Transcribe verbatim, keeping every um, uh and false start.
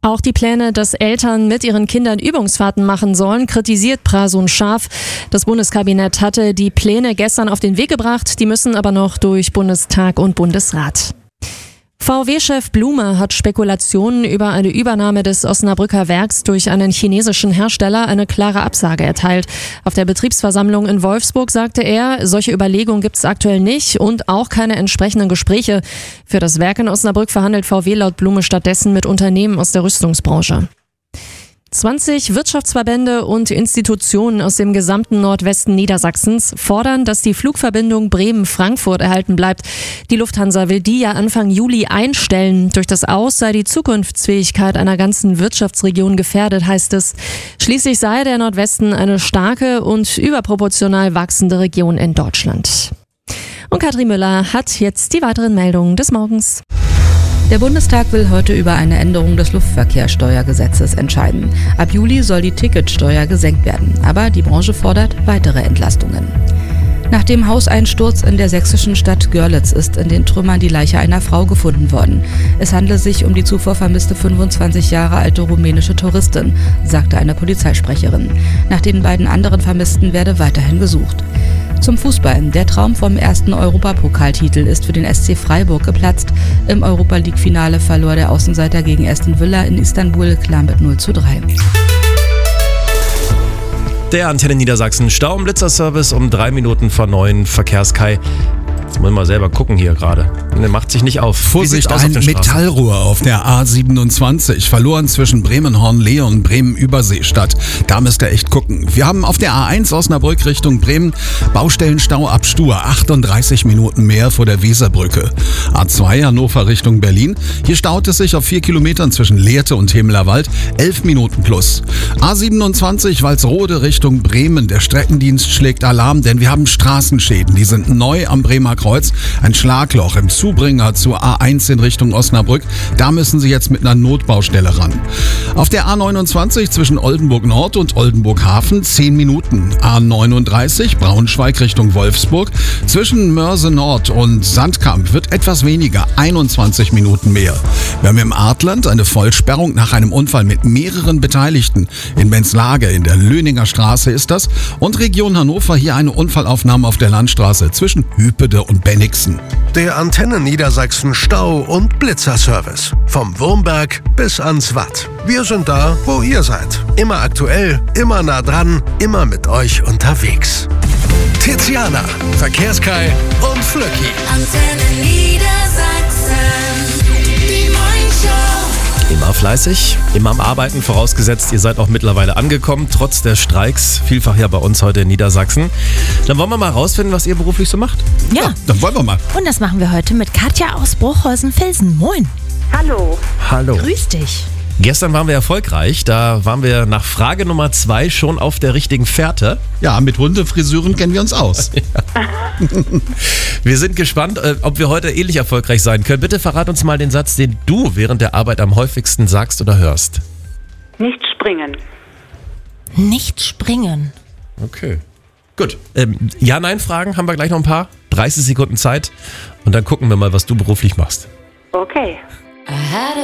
Auch die Pläne, dass Eltern mit ihren Kindern Übungsfahrten machen sollen, kritisiert Prasun scharf. Das Bundeskabinett hatte die Pläne gestern auf den Weg gebracht, die müssen aber noch durch Bundestag und Bundesrat. V W-Chef Blume hat Spekulationen über eine Übernahme des Osnabrücker Werks durch einen chinesischen Hersteller eine klare Absage erteilt. Auf der Betriebsversammlung in Wolfsburg sagte er, solche Überlegungen gibt es aktuell nicht und auch keine entsprechenden Gespräche. Für das Werk in Osnabrück verhandelt V W laut Blume stattdessen mit Unternehmen aus der Rüstungsbranche. zwanzig Wirtschaftsverbände und Institutionen aus dem gesamten Nordwesten Niedersachsens fordern, dass die Flugverbindung Bremen-Frankfurt erhalten bleibt. Die Lufthansa will die ja Anfang Juli einstellen. Durch das Aus sei die Zukunftsfähigkeit einer ganzen Wirtschaftsregion gefährdet, heißt es. Schließlich sei der Nordwesten eine starke und überproportional wachsende Region in Deutschland. Und Katrin Müller hat jetzt die weiteren Meldungen des Morgens. Der Bundestag will heute über eine Änderung des Luftverkehrssteuergesetzes entscheiden. Ab Juli soll die Ticketsteuer gesenkt werden, aber die Branche fordert weitere Entlastungen. Nach dem Hauseinsturz in der sächsischen Stadt Görlitz ist in den Trümmern die Leiche einer Frau gefunden worden. Es handle sich um die zuvor vermisste fünfundzwanzig Jahre alte rumänische Touristin, sagte eine Polizeisprecherin. Nach den beiden anderen Vermissten werde weiterhin gesucht. Zum Fußball. Der Traum vom ersten Europapokaltitel ist für den S C Freiburg geplatzt. Im Europa-League-Finale verlor der Außenseiter gegen Aston Villa in Istanbul klar mit null zu drei. Der Antenne Niedersachsen Stau- und Blitzerservice um drei Minuten vor neun. Verkehrskai. Jetzt muss ich mal selber gucken hier gerade. Der macht sich nicht auf. Vorsicht, ein Metallrohr auf der A siebenundzwanzig. Verloren zwischen Bremen-Hornlehe und Bremen-Überseestadt. Da müsst ihr echt gucken. Wir haben auf der A eins Osnabrück Richtung Bremen Baustellenstau ab Stur. achtunddreißig Minuten mehr vor der Weserbrücke. A zwei Hannover Richtung Berlin. Hier staut es sich auf vier Kilometern zwischen Lehrte und Hemlerwald. elf Minuten plus. A siebenundzwanzig Walsrode Richtung Bremen. Der Streckendienst schlägt Alarm, denn wir haben Straßenschäden. Die sind neu am Bremer Kreuz. Ein Schlagloch im Zubringer zur A eins in Richtung Osnabrück. Da müssen Sie jetzt mit einer Notbaustelle ran. Auf der A neunundzwanzig zwischen Oldenburg Nord und Oldenburg Hafen zehn Minuten. A neununddreißig Braunschweig Richtung Wolfsburg. Zwischen Mörse Nord und Sandkamp wird etwas weniger, einundzwanzig Minuten mehr. Wir haben im Artland eine Vollsperrung nach einem Unfall mit mehreren Beteiligten. In Benzlage in der Löninger Straße ist das. Und Region Hannover hier eine Unfallaufnahme auf der Landstraße zwischen Hüpede und Bennigsen. Der Antenne Niedersachsen Stau- und Blitzerservice. Vom Wurmberg bis ans Watt. Wir sind da, wo ihr seid. Immer aktuell, immer nah dran, immer mit euch unterwegs. Tiziana, Verkehrskai und Flöcki. Antenne Niedersachsen, die Morningshow. Immer fleißig, immer am Arbeiten, vorausgesetzt, ihr seid auch mittlerweile angekommen, trotz der Streiks, vielfach ja bei uns heute in Niedersachsen. Dann wollen wir mal rausfinden, was ihr beruflich so macht. Ja. Ja, dann wollen wir mal. Und das machen wir heute mit Katja aus Bruchhausen-Filsen. Moin. Hallo. Hallo. Grüß dich. Gestern waren wir erfolgreich, da waren wir nach Frage Nummer zwei schon auf der richtigen Fährte. Ja, mit Hundefriseuren kennen wir uns aus. Wir sind gespannt, ob wir heute ähnlich erfolgreich sein können. Bitte verrat uns mal den Satz, den du während der Arbeit am häufigsten sagst oder hörst. Nicht springen. Nicht springen. Okay. Gut. Ähm, Ja-Nein-Fragen haben wir gleich noch ein paar. dreißig Sekunden Zeit und dann gucken wir mal, was du beruflich machst. Okay. I had a